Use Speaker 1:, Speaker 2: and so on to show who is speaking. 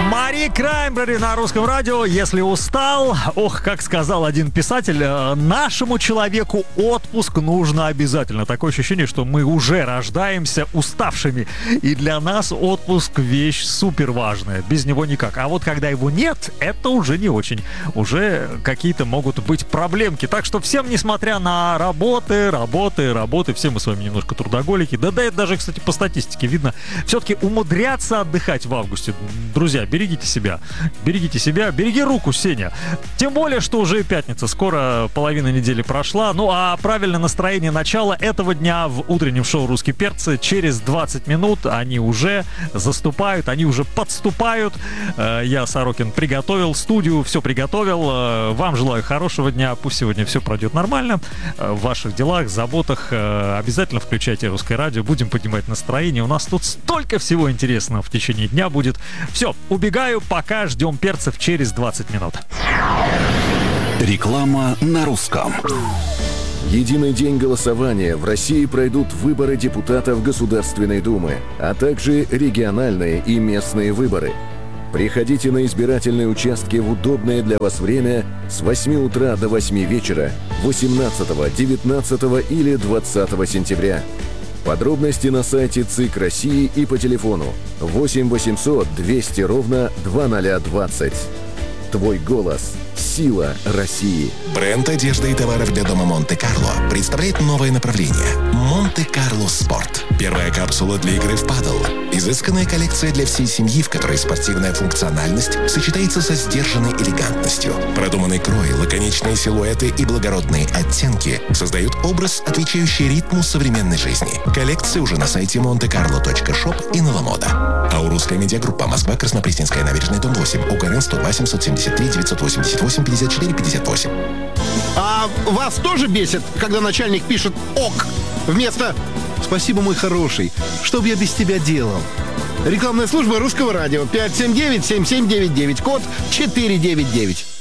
Speaker 1: Мари Краймбрери на русском радио. Если устал, как сказал один писатель, нашему человеку отпуск нужно обязательно. Такое ощущение, что мы уже рождаемся уставшими. И для нас отпуск вещь супер важная. Без него никак. А вот когда его нет, это уже не очень. Уже какие-то могут быть проблемки. Так что всем, несмотря на работы, все мы с вами немножко трудоголики. Да это даже, кстати, по статистике видно. Все-таки умудряться отдыхать в августе. Друзья, берегите себя, береги руку, Сеня. Тем более, что уже пятница, скоро половина недели прошла. Ну а правильное настроение начала этого дня в утреннем шоу «Русские перцы». Через 20 минут они уже заступают, они уже подступают. Я, Сорокин, приготовил студию, все приготовил. Вам желаю хорошего дня, пусть сегодня все пройдет нормально. В ваших делах, заботах обязательно включайте «Русское радио», будем поднимать настроение. У нас тут столько всего интересного в течение дня будет. Все, убегаю, пока ждем перцев через 20 минут.
Speaker 2: Реклама на русском.
Speaker 3: Единый день голосования. В России пройдут выборы депутатов Государственной Думы, а также региональные и местные выборы. Приходите на избирательные участки в удобное для вас время с 8 утра до 8 вечера 18, 19 или 20 сентября. Подробности на сайте ЦИК России и по телефону 8 800 200 ровно 2020. Твой голос. Сила России.
Speaker 4: Бренд одежды и товаров для дома Монте-Карло представляет новое направление – Монте-Карло Спорт. Первая капсула для игры в падл. Изысканная коллекция для всей семьи, в которой спортивная функциональность сочетается со сдержанной элегантностью. Продуманный крой, лаконичные силуэты и благородные оттенки создают образ, отвечающий ритму современной жизни. Коллекция уже на сайте montecarlo.shop и на Ламода. Аурусская медиагруппа. Москва, Краснопресненская набережная, дом 8. УКРН 102 773 988 54 58.
Speaker 5: А вас тоже бесит, когда начальник пишет «ок» вместо «спасибо, мой хороший, что бы я без тебя делал»? Рекламная служба Русского радио 579-7799, код 499.